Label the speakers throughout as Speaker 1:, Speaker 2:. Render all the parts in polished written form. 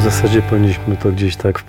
Speaker 1: zasadzie powinniśmy to gdzieś tak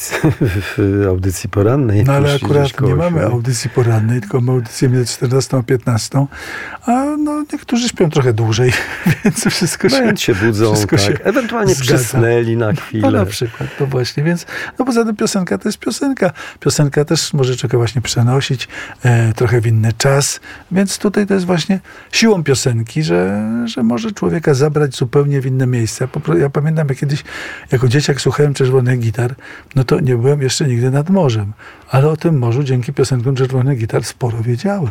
Speaker 1: w audycji porannej.
Speaker 2: No ale akurat nie mamy audycji porannej, tylko mamy audycję między 14 a 15, a no niektórzy śpią trochę dłużej, więc wszystko
Speaker 1: się budzą, tak. Się ewentualnie zgadza. Przysnęli na chwilę.
Speaker 2: No na przykład, to właśnie, więc no poza tym piosenka to jest piosenka. Piosenka też może człowieka właśnie przenosić trochę w inny czas, więc tutaj to jest właśnie siłą piosenki, że może człowieka zabrać zupełnie w inne miejsca. Ja pamiętam, jak kiedyś jako dzieciak słuchałem Czerwonych Gitar, no to nie byłem jeszcze nigdy nad morzem, ale o tym morzu dzięki piosenkom Czerwonych Gitar sporo wiedziałem.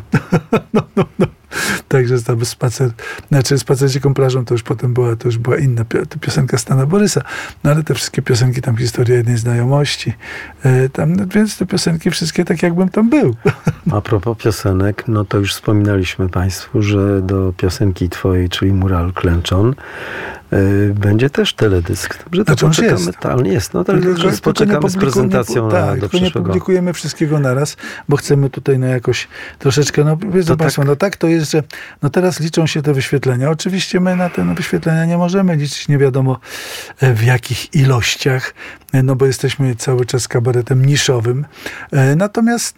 Speaker 2: No. Także tam spacer dziką plażą to już była inna piosenka Stana Borysa. No ale te wszystkie piosenki, tam historia jednej znajomości, więc te piosenki wszystkie tak jakbym tam był.
Speaker 1: A propos piosenek, no to już wspominaliśmy Państwu, że do piosenki twojej, czyli Mural Klęczon, będzie też teledysk. Dobrze, to poczekamy. Jest. No tak, że poczekamy z prezentacją do przyszłego.
Speaker 2: Nie publikujemy wszystkiego naraz, bo chcemy tutaj jakoś troszeczkę, wiedzą Państwo, tak to jest, że teraz liczą się te wyświetlenia. Oczywiście my na te wyświetlenia nie możemy liczyć nie wiadomo w jakich ilościach, bo jesteśmy cały czas kabaretem niszowym. Natomiast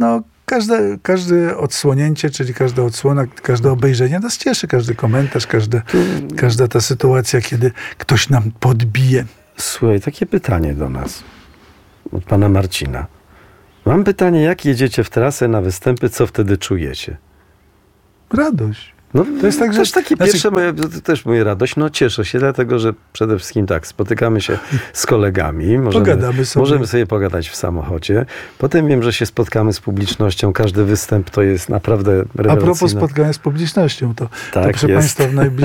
Speaker 2: każde odsłonięcie, czyli każda odsłona, każde obejrzenie nas cieszy, każdy komentarz, każda ta sytuacja, kiedy ktoś nam podbije.
Speaker 1: Słuchaj, takie pytanie do nas od pana Marcina. Mam pytanie, jak jedziecie w trasę na występy, co wtedy czujecie?
Speaker 2: Radość.
Speaker 1: No, to jest tak, że pierwsze też moja radość. Cieszę się, dlatego że przede wszystkim spotykamy się z kolegami. Możemy sobie pogadać w samochodzie. Potem wiem, że się spotkamy z publicznością. Każdy występ to jest naprawdę rewelacyjne.
Speaker 2: A propos spotkania z publicznością, to proszę Państwa,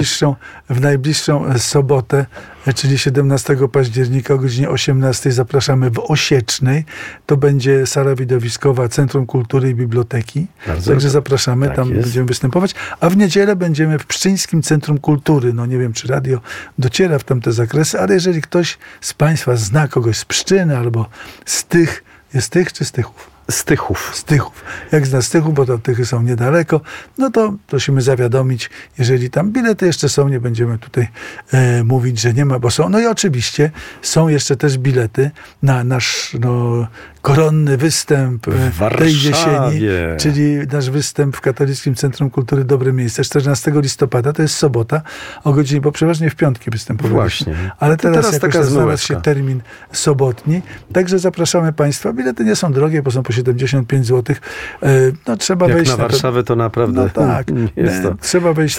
Speaker 2: w najbliższą sobotę, czyli 17 października o godzinie 18 zapraszamy w Osiecznej. To będzie sala widowiskowa Centrum Kultury i Biblioteki. Także zapraszamy, tam będziemy występować. A w niedzielę będziemy w Pszczyńskim Centrum Kultury. Nie wiem, czy radio dociera w tamte zakresy, ale jeżeli ktoś z Państwa zna kogoś z Pszczyny albo z tych, jest tych czy z Tychów? Stychów. Jak zna Stychów, bo tam Tychy są niedaleko, to prosimy zawiadomić. Jeżeli tam bilety jeszcze są, nie będziemy tutaj mówić, że nie ma, bo są. No i oczywiście są jeszcze też bilety na nasz koronny występ tej jesieni, czyli nasz występ w Katolickim Centrum Kultury Dobre Miejsce 14 listopada, to jest sobota o godzinie, bo przeważnie w piątki występujemy.
Speaker 1: Właśnie.
Speaker 2: Ale teraz jakoś znalazł się termin sobotni, także zapraszamy Państwa. Bilety nie są drogie, bo są po 75 zł. Trzeba
Speaker 1: jak
Speaker 2: wejść
Speaker 1: na Warszawę to naprawdę jest to
Speaker 2: trzeba wejść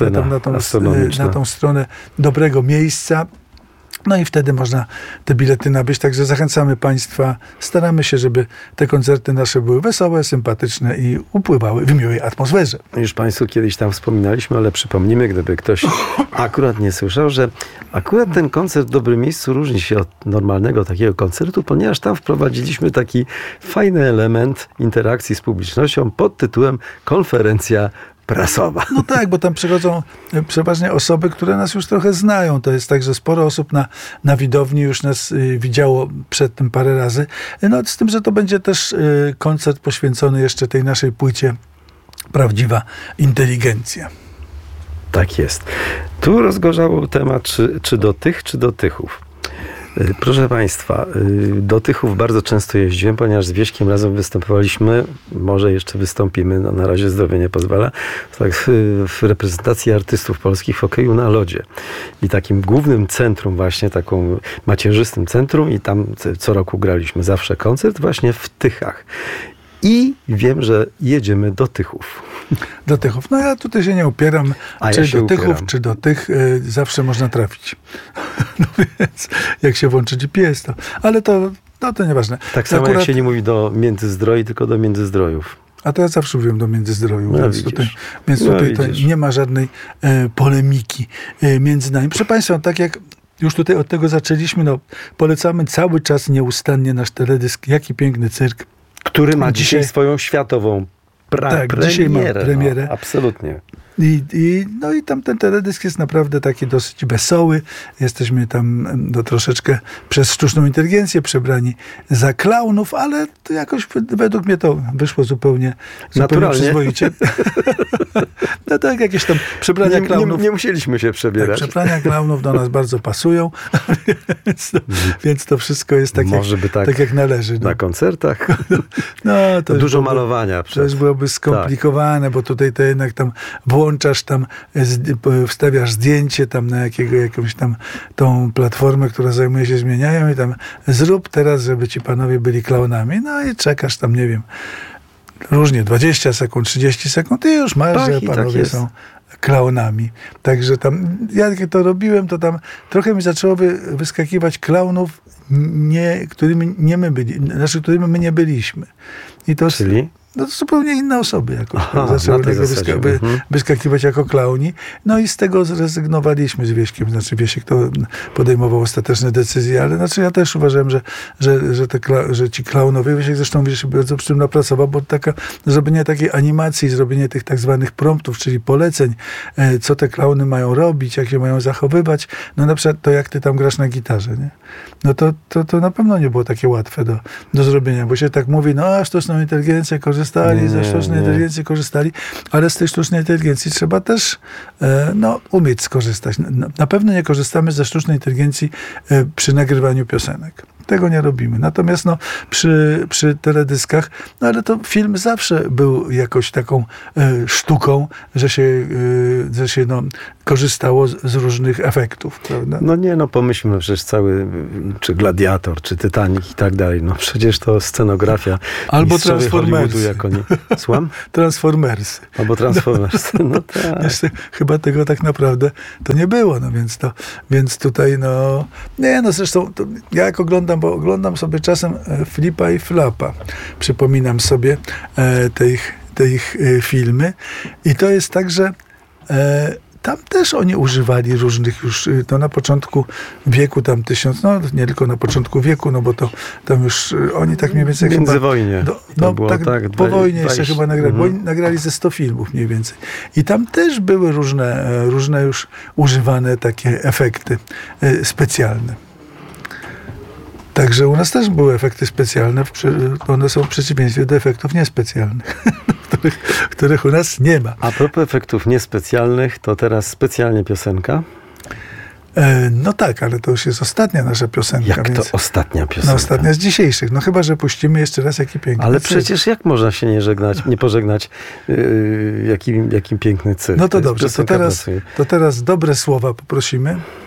Speaker 2: na tą stronę Dobrego Miejsca. I wtedy można te bilety nabyć. Także zachęcamy Państwa. Staramy się, żeby te koncerty nasze były wesołe, sympatyczne i upływały w miłej atmosferze.
Speaker 1: Już Państwu kiedyś tam wspominaliśmy, ale przypomnimy, gdyby ktoś akurat nie słyszał, że akurat ten koncert w Dobrym Miejscu różni się od normalnego takiego koncertu, ponieważ tam wprowadziliśmy taki fajny element interakcji z publicznością pod tytułem konferencja prasowa.
Speaker 2: Bo tam przychodzą przeważnie osoby, które nas już trochę znają. To jest tak, że sporo osób na widowni już nas widziało przed tym parę razy. Z tym, że to będzie też koncert poświęcony jeszcze tej naszej płycie Prawdziwa Inteligencja.
Speaker 1: Tak jest. Tu rozgorzał temat, czy do tych, czy do Tychów. Proszę Państwa, do Tychów bardzo często jeździłem, ponieważ z Wieśkiem razem występowaliśmy, może jeszcze wystąpimy, na razie zdrowie nie pozwala, w reprezentacji artystów polskich w hokeju na lodzie. I takim głównym centrum właśnie, taką macierzystym centrum i tam co roku graliśmy zawsze koncert właśnie w Tychach. I wiem, że jedziemy do Tychów.
Speaker 2: Do Tychów. Ja tutaj się nie upieram. Do Tychów, czy do tych zawsze można trafić. Więc jak się włączy GPS, ale to nieważne.
Speaker 1: Tak samo jak się nie mówi do Międzyzdroi, tylko do Międzyzdrojów.
Speaker 2: A to ja zawsze mówiłem do Międzyzdrojów, więc tutaj to nie ma żadnej polemiki między nami. Proszę Państwa, tak jak już tutaj od tego zaczęliśmy, polecamy cały czas nieustannie nasz teledysk Jaki piękny cyrk,
Speaker 1: który ma dzisiaj swoją światową premierę.
Speaker 2: Dzisiaj ma premierę.
Speaker 1: Absolutnie.
Speaker 2: No i tam ten teledysk jest naprawdę taki dosyć wesoły. Jesteśmy tam troszeczkę przez sztuczną inteligencję przebrani za klaunów, ale to jakoś według mnie to wyszło zupełnie przyzwoicie. No tak, jakieś tam przebrania klaunów.
Speaker 1: Nie musieliśmy się przebierać.
Speaker 2: Tak, przebrania klaunów do nas bardzo pasują, więc to wszystko jest tak jak należy.
Speaker 1: Na koncertach.
Speaker 2: No, to
Speaker 1: dużo malowania.
Speaker 2: To już byłoby skomplikowane, bo tutaj to jednak tam włączasz tam, wstawiasz zdjęcie tam na jakąś tam tą platformę, która zajmuje się zmieniają i tam zrób teraz, żeby ci panowie byli klaunami. No i czekasz tam, nie wiem, różnie 20 sekund, 30 sekund i już masz, że panowie są klaunami. Także tam, jak to robiłem, to tam trochę mi zaczęło wyskakiwać klaunów, którymi my nie byliśmy. I to
Speaker 1: Czyli?
Speaker 2: No to zupełnie inne osoby jakoś zaczęły wyskakiwać jako klauni. No i z tego zrezygnowaliśmy z Wieśkiem. Znaczy Wiesiek to podejmował ostateczne decyzje, ale ja też uważałem, że ci klaunowie, Wiesiek zresztą bardzo przy tym napracował, bo zrobienie takiej animacji, zrobienie tych tak zwanych promptów, czyli poleceń, co te klauny mają robić, jak się mają zachowywać. No na przykład to, jak ty tam grasz na gitarze, nie? No to na pewno nie było takie łatwe do zrobienia, bo się tak mówi, sztuczną inteligencję ze sztucznej inteligencji korzystali, ale z tej sztucznej inteligencji trzeba też umieć skorzystać. Na pewno nie korzystamy ze sztucznej inteligencji przy nagrywaniu piosenek. Tego nie robimy. Natomiast przy teledyskach, ale to film zawsze był jakoś taką sztuką, że się korzystało z różnych efektów, prawda?
Speaker 1: Pomyślmy, przecież czy Gladiator, czy Titanic i tak dalej. No przecież to scenografia.
Speaker 2: Albo Transformersy.
Speaker 1: Słucham?
Speaker 2: Transformersy.
Speaker 1: Albo Transformersy. No tak.
Speaker 2: Jeszcze chyba tego tak naprawdę to nie było, więc tutaj zresztą ja jak oglądam sobie czasem Flipa i Flapa. Przypominam sobie te ich filmy i to jest tak, że tam też oni używali różnych już, na początku wieku, nie tylko na początku wieku, bo to tam już oni tak mniej więcej
Speaker 1: międzywojnie.
Speaker 2: Po wojnie jeszcze chyba nagrali, bo oni nagrali ze 100 filmów mniej więcej. I tam też były różne już używane takie efekty specjalne. Także u nas też były efekty specjalne, one są w przeciwieństwie do efektów niespecjalnych, których u nas nie ma.
Speaker 1: A propos efektów niespecjalnych, to teraz specjalnie piosenka?
Speaker 2: No tak, ale to już jest ostatnia nasza piosenka.
Speaker 1: Jak to ostatnia piosenka?
Speaker 2: Ostatnia z dzisiejszych. Chyba, że puścimy jeszcze raz Jaki piękny
Speaker 1: Ale
Speaker 2: cykl.
Speaker 1: przecież jak można się nie pożegnać jakim piękny cykl.
Speaker 2: No to dobrze, to teraz dobre słowa poprosimy.